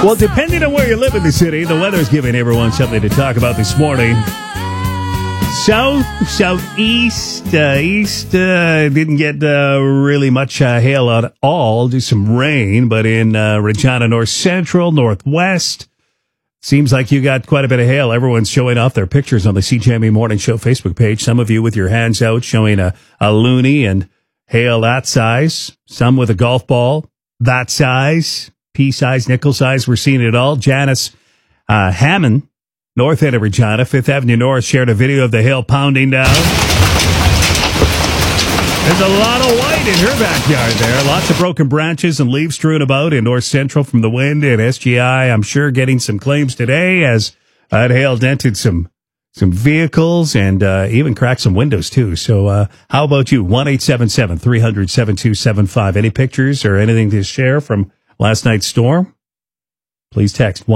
Well, depending on where you live in the city, the weather's giving everyone something to talk about this morning. South, southeast, east, didn't get really much hail at all. Just some rain, but in Regina, north central, northwest, seems like you got quite a bit of hail. Everyone's showing off their pictures on the CJME Morning Show Facebook page. Some of you with your hands out showing a loonie and hail that size. Some with a golf ball that size, pea size, nickel size. We're seeing it all. Janice Hammond, north end of Regina, 5th Avenue North, shared a video of the hail pounding down. There's a lot of white in her backyard there. Lots of broken branches and leaves strewn about in north central from the wind. And SGI, I'm sure, getting some claims today as that hail dented some vehicles and even cracked some windows, too. So how about you? 1-877-300-7275. Any pictures or anything to share from last night's storm? Please text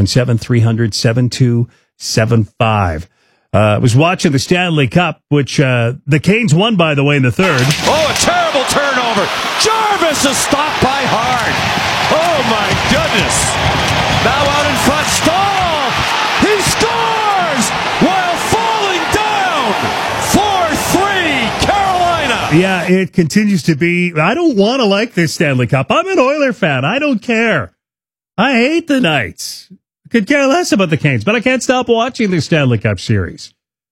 1-877-300-7275. I was watching the Stanley Cup, which the Canes won, by the way, in the third. Oh, a terrible turnover. Jarvis is stopped by Hart. Oh, my goodness. Now out in front, Stahl. He scores while falling down. 4-3, Carolina. Yeah, it continues to be. I don't want to like this Stanley Cup. I'm an Oiler fan. I don't care. I hate the Knights. Could care less about the Canes, but I can't stop watching the Stanley Cup series.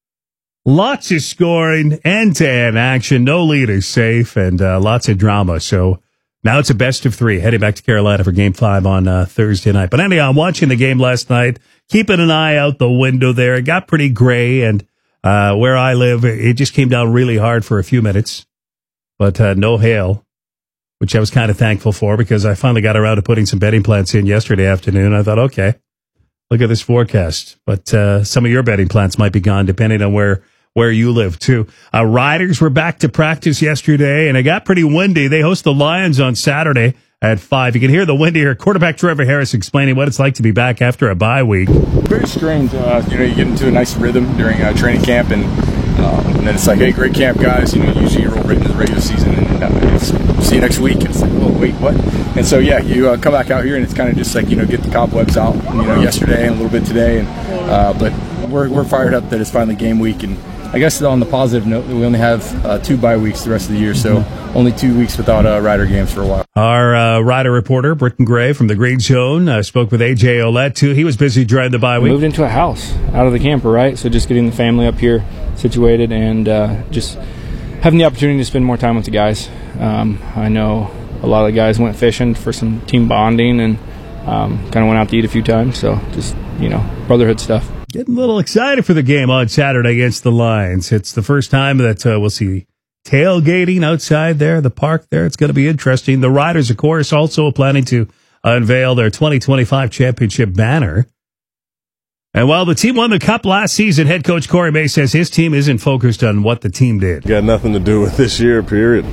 Lots of scoring, end-to-end action, no lead is safe, and lots of drama. So now it's a best of three, heading back to Carolina for Game 5 on Thursday night. But anyhow, I'm watching the game last night, keeping an eye out the window there. It got pretty gray, and where I live, it just came down really hard for a few minutes, but no hail, which I was kind of thankful for because I finally got around to putting some bedding plants in yesterday afternoon. I thought, okay, look at this forecast. But some of your bedding plants might be gone depending on where you live, too. Riders were back to practice yesterday, and it got pretty windy. They host the Lions on Saturday at 5. You can hear the wind here. Quarterback Trevor Harris explaining what it's like to be back after a bye week. Very strange. You get into a nice rhythm during training camp, and then it's like, hey, great camp, guys. Usually you roll right into the regular season, and see you next week. And it's like, oh, wait, what? And so, yeah, you come back out here, and it's kind of just like, get the cobwebs out, yesterday and a little bit today. And but we're fired up that it's finally game week. And I guess on the positive note, we only have 2 bye weeks the rest of the year, so only 2 weeks without Rider games for a while. Our Rider reporter, Britton Gray from the Green Zone, spoke with AJ Ouellette, too. He was busy during the bye week. Moved into a house out of the camper, right? So just getting the family up here situated and just having the opportunity to spend more time with the guys. I know a lot of the guys went fishing for some team bonding and kind of went out to eat a few times. So just, brotherhood stuff. Getting a little excited for the game on Saturday against the Lions. It's the first time that we'll see tailgating outside there, the park there. It's going to be interesting. The Riders, of course, also planning to unveil their 2025 championship banner. And while the team won the Cup last season, head coach Corey May says his team isn't focused on what the team did. Got nothing to do with this year, period.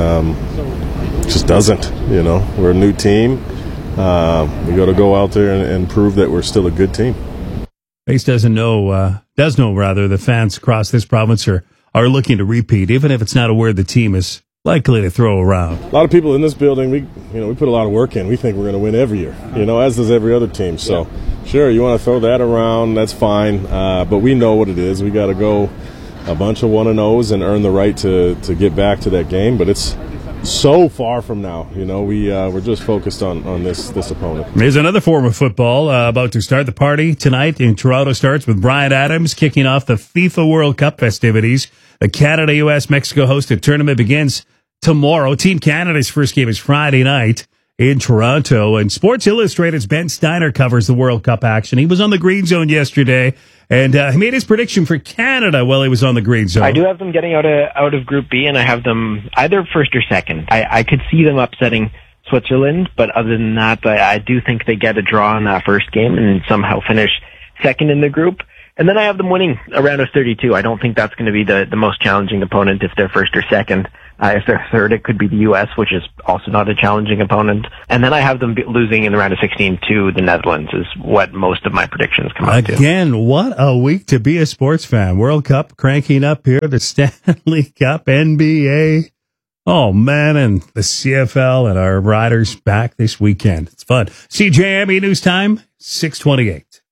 Just doesn't, We're a new team. We got to go out there and prove that we're still a good team. Mace does know the fans across this province are looking to repeat, even if it's not a word the team is likely to throw around. A lot of people in this building, we put a lot of work in. We think we're going to win every year, as does every other team. So, sure, you want to throw that around, that's fine. But we know what it is. We got to go a bunch of 1-0s and earn the right to get back to that game. But it's so far from now. We're just focused on this opponent. Here's another form of football about to start. The party tonight in Toronto starts with Bryan Adams kicking off the FIFA World Cup festivities. The Canada, U.S., Mexico hosted tournament begins tomorrow. Team Canada's first game is Friday night in Toronto. And Sports Illustrated's Ben Steiner covers the World Cup action. He was on the Green Zone yesterday, and he made his prediction for Canada while he was on the Green Zone. I do have them getting out of Group B, and I have them either first or second. I could see them upsetting Switzerland, but other than that, I do think they get a draw in that first game and somehow finish second in the group. And then I have them winning a round of 32. I don't think that's going to be the most challenging opponent if they're first or second. If they're third, it could be the U.S., which is also not a challenging opponent. And then I have them losing in the round of 16 to the Netherlands is what most of my predictions come out to. Again, what a week to be a sports fan. World Cup cranking up here, the Stanley Cup, NBA. Oh, man, and the CFL and our Riders back this weekend. It's fun. CJME News Time, 6:28.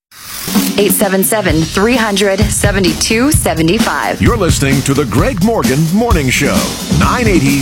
877-300-7275. You're listening to the Greg Morgan Morning Show, 980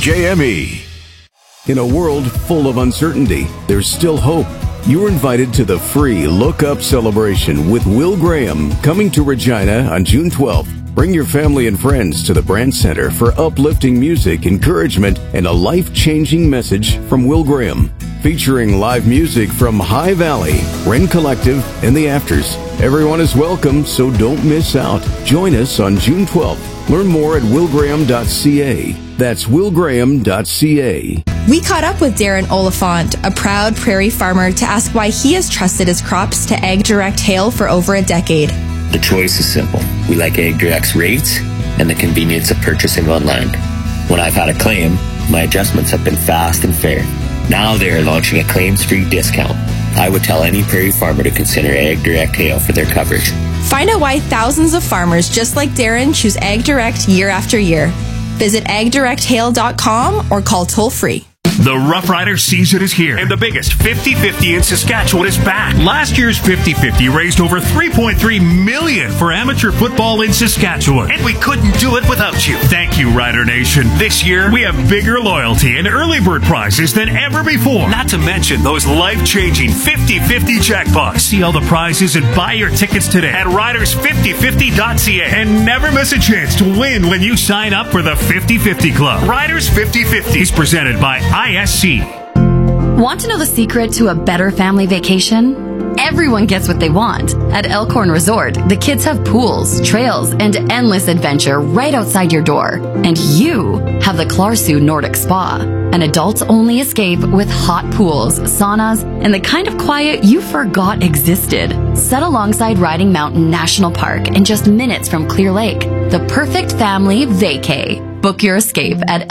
CJME. In a world full of uncertainty, there's still hope. You're invited to the free Look Up celebration with Will Graham, coming to Regina on June 12th. Bring your family and friends to the Brandt Center for uplifting music, encouragement, and a life-changing message from Will Graham. Featuring live music from High Valley, Wren Collective, and The Afters. Everyone is welcome, so don't miss out. Join us on June 12th. Learn more at willgraham.ca. That's willgraham.ca. We caught up with Darren Oliphant, a proud prairie farmer, to ask why he has trusted his crops to Ag Direct Hail for over a decade. The choice is simple. We like Ag Direct's rates and the convenience of purchasing online. When I've had a claim, my adjustments have been fast and fair. Now they're launching a claims-free discount. I would tell any prairie farmer to consider Ag Direct Hail for their coverage. Find out why thousands of farmers just like Darren choose Ag Direct year after year. Visit agdirecthail.com or call toll-free. The Rough Rider season is here, and the biggest 50-50 in Saskatchewan is back. Last year's 50-50 raised over $3.3 million for amateur football in Saskatchewan, and we couldn't do it without you. Thank you, Rider Nation. This year, we have bigger loyalty and early bird prizes than ever before. Not to mention those life-changing 50-50 jackpots. See all the prizes and buy your tickets today at riders5050.ca, and never miss a chance to win when you sign up for the 50-50 Club. Riders 50-50 is presented by ISC. Want to know the secret to a better family vacation? Everyone gets what they want. At Elkhorn Resort, the kids have pools, trails, and endless adventure right outside your door. And you have the Clarsu Nordic Spa, an adults-only escape with hot pools, saunas, and the kind of quiet you forgot existed. Set alongside Riding Mountain National Park and just minutes from Clear Lake. The perfect family vacay. Book your escape at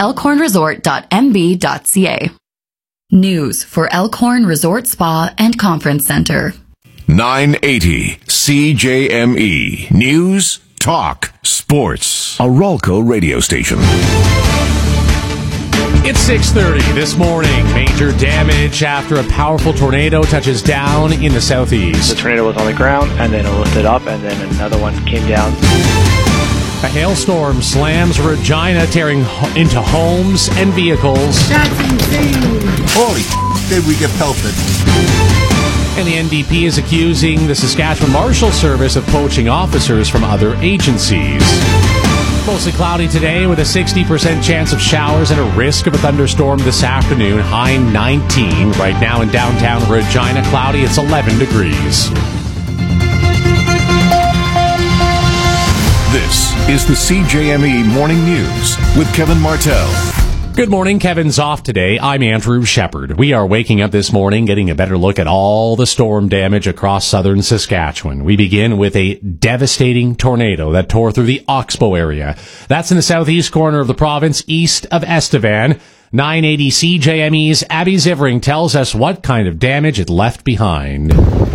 elkhornresort.mb.ca. News for Elkhorn Resort Spa and Conference Center. 980 CJME. News, talk, sports. A Ralco radio station. It's 6:30 this morning. Major damage after a powerful tornado touches down in the southeast. The tornado was on the ground, and then it lifted up, and then another one came down. A hailstorm slams Regina, tearing into homes and vehicles. That's insane. Holy did we get pelted. And the NDP is accusing the Saskatchewan Marshal Service of poaching officers from other agencies. Mostly cloudy today with a 60% chance of showers and a risk of a thunderstorm this afternoon. High 19. Right now in downtown Regina, cloudy. It's 11 degrees. This is the CJME Morning News with Kevin Martell. Good morning. Kevin's off today. I'm Andrew Shepard. We are waking up this morning, getting a better look at all the storm damage across southern Saskatchewan. We begin with a devastating tornado that tore through the Oxbow area. That's in the southeast corner of the province, east of Estevan. 980 CJME's Abby Zivering tells us what kind of damage it left behind.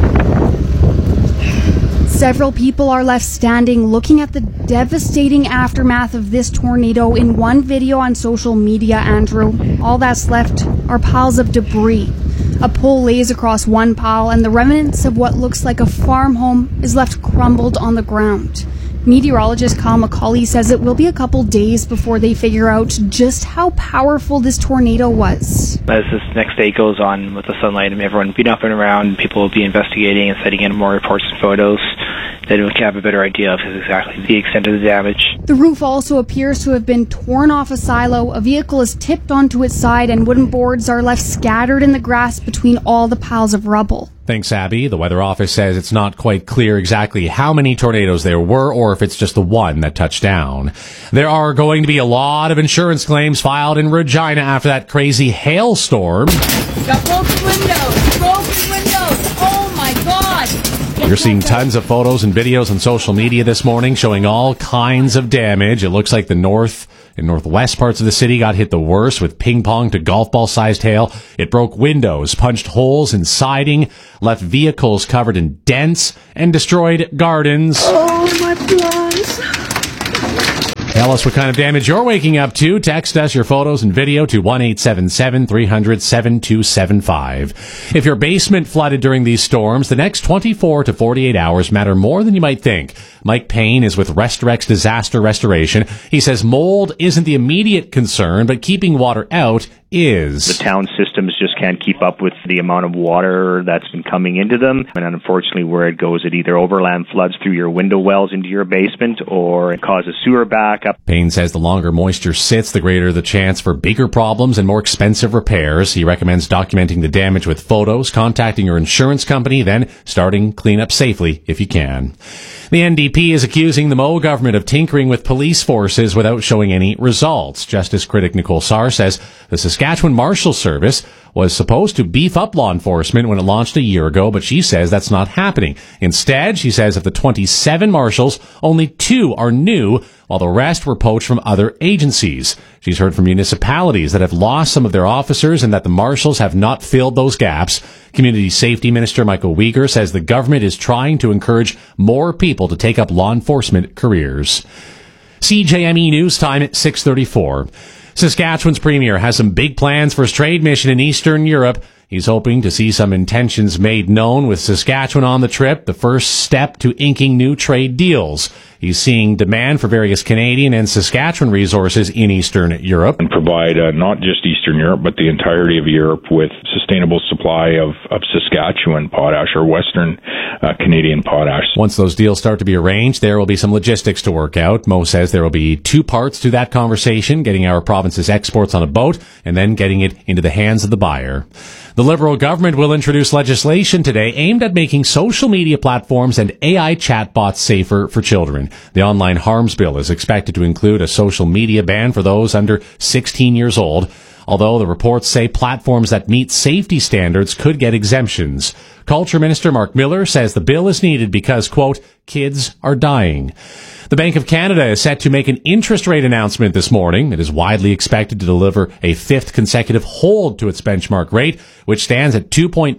Several people are left standing looking at the devastating aftermath of this tornado in one video on social media, Andrew. All that's left are piles of debris. A pole lays across one pile, and the remnants of what looks like a farm home is left crumbled on the ground. Meteorologist Kyle McCauley says it will be a couple days before they figure out just how powerful this tornado was. As this next day goes on with the sunlight and everyone being up and around, people will be investigating and sending in more reports and photos. Then we can have a better idea of exactly the extent of the damage. The roof also appears to have been torn off a silo. A vehicle is tipped onto its side, and wooden boards are left scattered in the grass between all the piles of rubble. Thanks, Abby. The Weather Office says it's not quite clear exactly how many tornadoes there were or if it's just the one that touched down. There are going to be a lot of insurance claims filed in Regina after that crazy hailstorm. Got broken windows! Oh my God! You're seeing tons of photos and videos on social media this morning showing all kinds of damage. It looks like the north and northwest parts of the city got hit the worst with ping-pong to golf ball-sized hail. It broke windows, punched holes in siding, left vehicles covered in dents, and destroyed gardens. Oh, my plants! Tell us what kind of damage you're waking up to. Text us your photos and video to 1-877-300-7275. If your basement flooded during these storms, the next 24 to 48 hours matter more than you might think. Mike Payne is with Restorex Disaster Restoration. He says mold isn't the immediate concern, but keeping water out is. The town systems just can't keep up with the amount of water that's been coming into them. And unfortunately, where it goes, it either overland floods through your window wells into your basement or it causes sewer backup. Payne says the longer moisture sits, the greater the chance for bigger problems and more expensive repairs. He recommends documenting the damage with photos, contacting your insurance company, then starting cleanup safely if you can. The NDP is accusing the Moe government of tinkering with police forces without showing any results. Justice critic Nicole Sarr says the Saskatchewan Marshal Service was supposed to beef up law enforcement when it launched a year ago, but she says that's not happening. Instead, she says of the 27 marshals, only 2 are new, while the rest were poached from other agencies. She's heard from municipalities that have lost some of their officers and that the marshals have not filled those gaps. Community Safety Minister Michael Uyghur says the government is trying to encourage more people to take up law enforcement careers. CJME News Time at 6:34. Saskatchewan's premier has some big plans for his trade mission in Eastern Europe. He's hoping to see some intentions made known with Saskatchewan on the trip, the first step to inking new trade deals. He's seeing demand for various Canadian and Saskatchewan resources in Eastern Europe. And provide not just Eastern Europe, but the entirety of Europe with sustainable supply of Saskatchewan potash or Western Canadian potash. Once those deals start to be arranged, there will be some logistics to work out. Mo says there will be 2 parts to that conversation, getting our province's exports on a boat and then getting it into the hands of the buyer. The Liberal government will introduce legislation today aimed at making social media platforms and AI chatbots safer for children. The online harms bill is expected to include a social media ban for those under 16 years old, although the reports say platforms that meet safety standards could get exemptions. Culture Minister Mark Miller says the bill is needed because, quote, kids are dying. The Bank of Canada is set to make an interest rate announcement this morning. It is widely expected to deliver a 5th consecutive hold to its benchmark rate, which stands at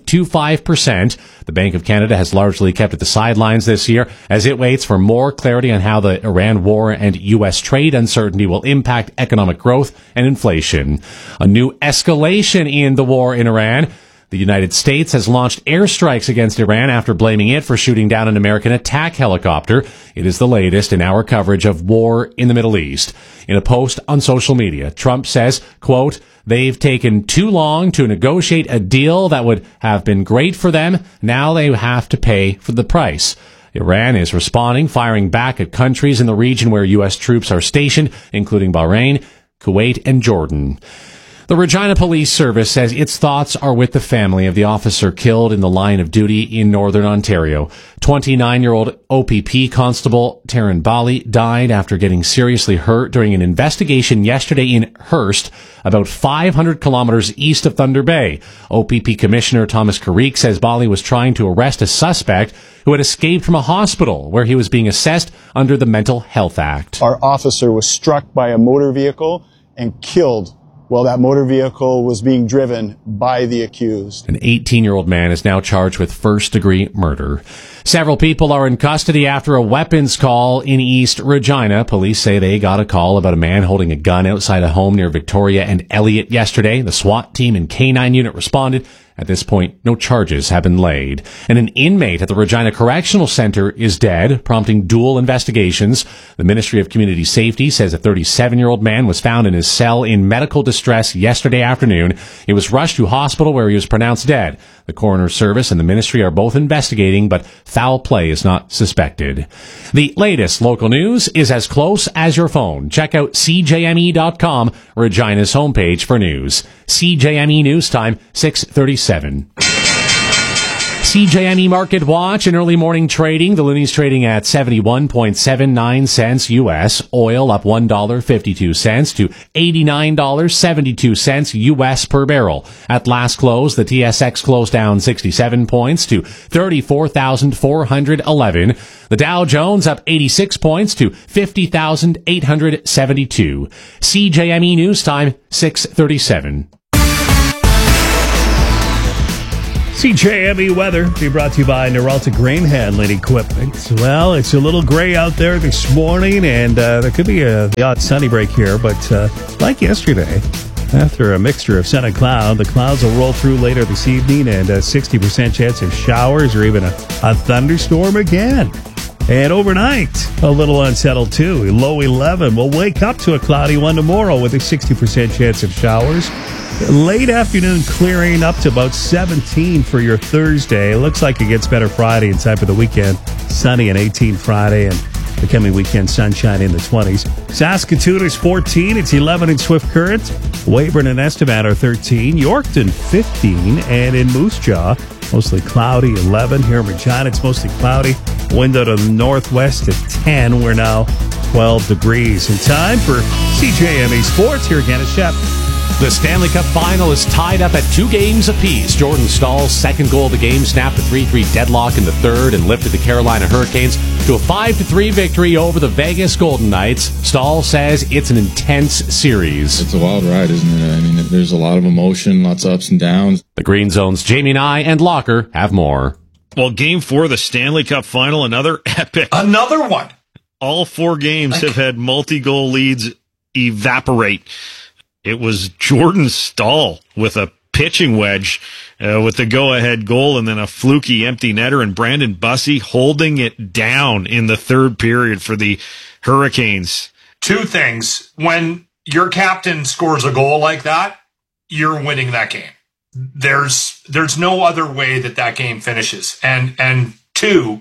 2.25%. The Bank of Canada has largely kept at the sidelines this year as it waits for more clarity on how the Iran war and U.S. trade uncertainty will impact economic growth and inflation. A new escalation in the war in Iran. The United States has launched airstrikes against Iran after blaming it for shooting down an American attack helicopter. It is the latest in our coverage of war in the Middle East. In a post on social media, Trump says, quote, they've taken too long to negotiate a deal that would have been great for them. Now they have to pay for the price. Iran is responding, firing back at countries in the region where U.S. troops are stationed, including Bahrain, Kuwait, and Jordan. The Regina Police Service says its thoughts are with the family of the officer killed in the line of duty in Northern Ontario. 29-year-old OPP Constable Taryn Bali died after getting seriously hurt during an investigation yesterday in Hearst, about 500 kilometers east of Thunder Bay. OPP Commissioner Thomas Carrique says Bali was trying to arrest a suspect who had escaped from a hospital where he was being assessed under the Mental Health Act. Our officer was struck by a motor vehicle and killed while that motor vehicle was being driven by the accused. An 18-year-old man is now charged with first-degree murder. Several people are in custody after a weapons call in East Regina. Police say they got a call about a man holding a gun outside a home near Victoria and Elliott yesterday. The SWAT team and K-9 unit responded. At this point, no charges have been laid. And an inmate at the Regina Correctional Center is dead, prompting dual investigations. The Ministry of Community Safety says a 37-year-old man was found in his cell in medical distress yesterday afternoon. He was rushed to hospital where he was pronounced dead. The coroner's service and the ministry are both investigating, but foul play is not suspected. The latest local news is as close as your phone. Check out CJME.com, Regina's homepage for news. CJME News Time, 6:37. CJME Market Watch and early morning trading. The Looney's trading at 71.79 cents U.S. Oil up $1.52 to $89.72 U.S. per barrel. At last close, the TSX closed down 67 points to 34,411. The Dow Jones up 86 points to 50,872. CJME News Time, 6:37. CJME weather be brought to you by Noralta Grain Handling Equipment. Well, it's a little gray out there this morning, and there could be the odd sunny break here, but like yesterday, after a mixture of sun and cloud, the clouds will roll through later this evening, and a 60% chance of showers or even a thunderstorm again. And overnight, a little unsettled too. Low 11. We'll wake up to a cloudy one tomorrow with a 60% chance of showers. Late afternoon clearing up to about 17 for your Thursday. It looks like it gets better Friday in time for the weekend. Sunny and 18 Friday, and the coming weekend sunshine in the 20s. Saskatoon is 14. It's 11 in Swift Current. Weyburn and Estevan are 13. Yorkton 15. And in Moose Jaw, mostly cloudy, 11. Here in Regina, it's mostly cloudy. Wind out of the northwest at 10. We're now 12 degrees. In time for CJME Sports. Here again is Shep. The Stanley Cup final is tied up at 2 games apiece. Jordan Stahl's second goal of the game snapped a 3-3 deadlock in the third and lifted the Carolina Hurricanes to a 5-3 victory over the Vegas Golden Knights. Stahl says it's an intense series. It's a wild ride, isn't it? I mean, there's a lot of emotion, lots of ups and downs. The Green Zone's Jamie Nye and Locker have more. Well, Game 4 of the Stanley Cup final, another epic. Another one. All 4 games have had multi-goal leads evaporate. It was Jordan Stahl with a pitching wedge with the go-ahead goal and then a fluky empty netter, and Brandon Bussey holding it down in the third period for the Hurricanes. 2 things. When your captain scores a goal like that, you're winning that game. There's no other way that game finishes. And 2,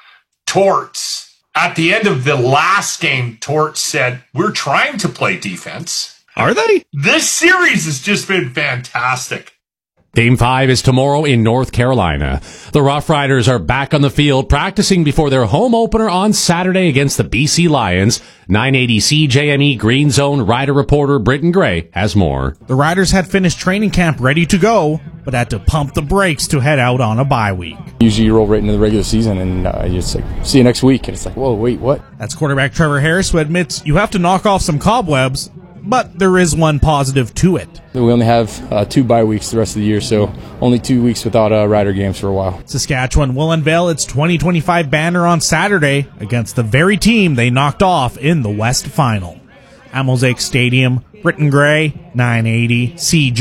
Torts, at the end of the last game, Torts said, "We're trying to play defense." Are they? This series has just been fantastic. Game 5 is tomorrow in North Carolina. The Rough Riders are back on the field practicing before their home opener on Saturday against the BC Lions. 980 CJME Green Zone Rider reporter Britton Gray has more. The Riders had finished training camp ready to go, but had to pump the brakes to head out on a bye week. Usually you roll right into the regular season and it's like, see you next week. And it's like, whoa, wait, what? That's quarterback Trevor Harris, who admits you have to knock off some cobwebs, but there is one positive to it. We only have 2 bye weeks the rest of the year, so only 2 weeks without Rider games for a while. Saskatchewan will unveil its 2025 banner on Saturday against the very team they knocked off in the West Final. At Mosaic Stadium, Britton Gray, 980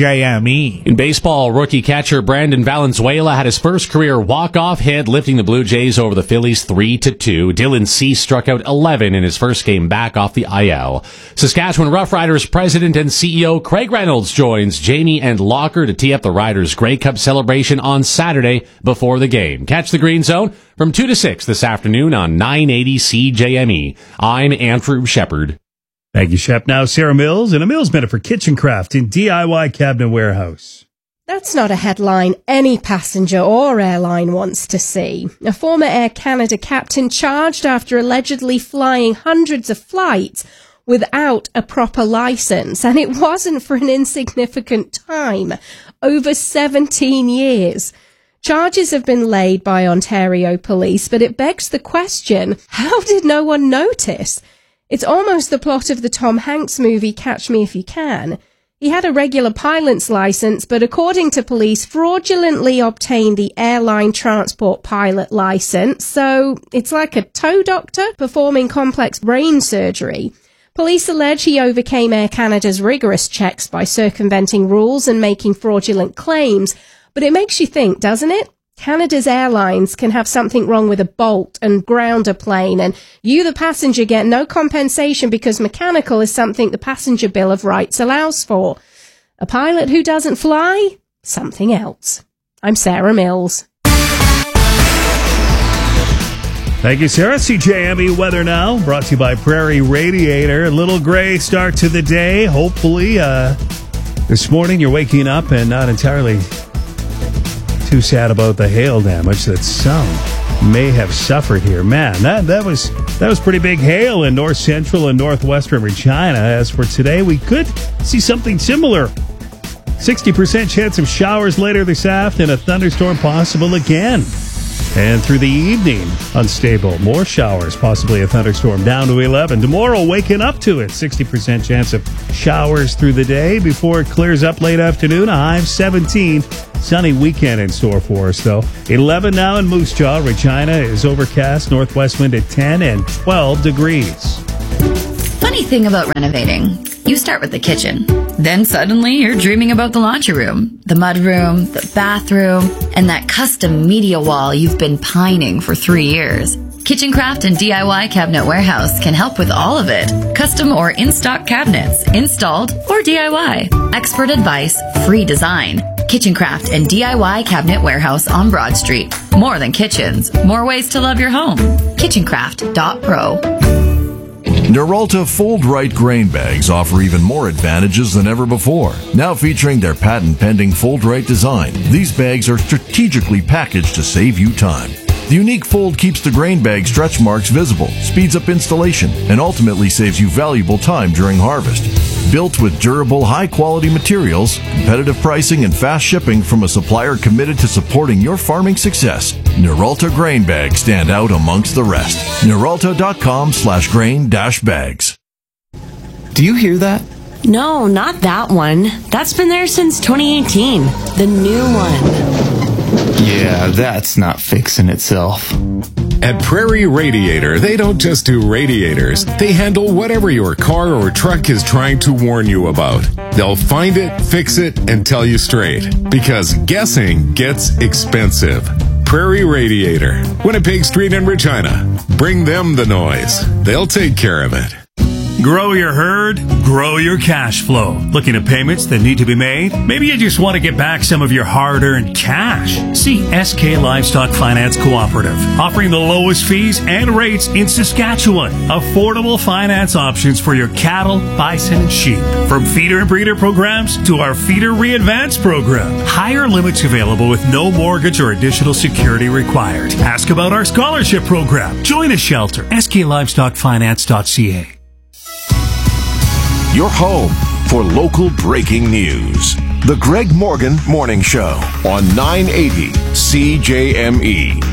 CJME. In baseball, rookie catcher Brandon Valenzuela had his first career walk-off hit, lifting the Blue Jays over the Phillies 3-2. Dylan Cease struck out 11 in his first game back off the IL. Saskatchewan Roughriders president and CEO Craig Reynolds joins Jamie and Locker to tee up the Riders' Grey Cup celebration on Saturday before the game. Catch the Green Zone from 2 to 6 this afternoon on 980 CJME. I'm Andrew Shepard. Thank you, Shep. Now, Sarah Mills and a Mills Minute for Kitchen Craft in DIY Cabinet Warehouse. That's not a headline any passenger or airline wants to see. A former Air Canada captain charged after allegedly flying hundreds of flights without a proper license, and it wasn't for an insignificant time, over 17 years. Charges have been laid by Ontario police, but it begs the question, how did no one notice? It's almost the plot of the Tom Hanks movie Catch Me If You Can. He had a regular pilot's license, but according to police, fraudulently obtained the airline transport pilot license, so it's like a toe doctor performing complex brain surgery. Police allege he overcame Air Canada's rigorous checks by circumventing rules and making fraudulent claims, but it makes you think, doesn't it? Canada's airlines can have something wrong with a bolt and ground a plane, and you, the passenger, get no compensation because mechanical is something the Passenger Bill of Rights allows for. A pilot who doesn't fly? Something else. I'm Sarah Mills. Thank you, Sarah. CJME weather now, brought to you by Prairie Radiator. A little gray start to the day. Hopefully, this morning you're waking up and not entirely too sad about the hail damage that some may have suffered here. Man, that was pretty big hail in north central and northwestern Regina. As for today, we could see something similar. 60% chance of showers later this afternoon, and a thunderstorm possible again. And through the evening, unstable. More showers, possibly a thunderstorm, down to 11. Tomorrow, waking up to it. 60% chance of showers through the day before it clears up late afternoon. A high of 17. Sunny weekend in store for us, though. 11 now in Moose Jaw. Regina is overcast. Northwest wind at 10 and 12 degrees. Funny thing about renovating. You start with the kitchen. Then suddenly you're dreaming about the laundry room, the mudroom, the bathroom, and that custom media wall you've been pining for 3 years. Kitchencraft and DIY Cabinet Warehouse can help with all of it. Custom or in-stock cabinets, installed or DIY. Expert advice, free design. Kitchencraft and DIY Cabinet Warehouse on Broad Street. More than kitchens, more ways to love your home. Kitchencraft.pro. Noralta Fold Right grain bags offer even more advantages than ever before. Now featuring their patent-pending Fold Right design, these bags are strategically packaged to save you time. The unique fold keeps the grain bag stretch marks visible, speeds up installation, and ultimately saves you valuable time during harvest. Built with durable, high-quality materials, competitive pricing, and fast shipping from a supplier committed to supporting your farming success, Noralta grain bags stand out amongst the rest. Noralta.com/grain-bags. Do you hear that? No, not that one. That's been there since 2018. The new one. Yeah, that's not fixing itself. At Prairie Radiator, they don't just do radiators. They handle whatever your car or truck is trying to warn you about. They'll find it, fix it, and tell you straight. Because guessing gets expensive. Prairie Radiator, Winnipeg Street in Regina. Bring them the noise. They'll take care of it. Grow your herd, grow your cash flow. Looking at payments that need to be made? Maybe you just want to get back some of your hard-earned cash. See SK Livestock Finance Cooperative, offering the lowest fees and rates in Saskatchewan. Affordable finance options for your cattle, bison, and sheep. From feeder and breeder programs to our Feeder Re-Advance program. Higher limits available with no mortgage or additional security required. Ask about our scholarship program. Join a shelter. SKLivestockFinance.ca. Your home for local breaking news. The Greg Morgan Morning Show on 980 CJME.